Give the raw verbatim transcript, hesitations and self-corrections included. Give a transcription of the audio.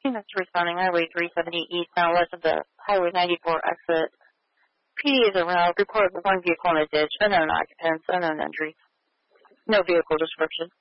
Units responding Highway three seventy east, now west of the Highway ninety-four exit. P D is around. Report one vehicle in a ditch. Unknown occupants. Unknown injuries. No vehicle description.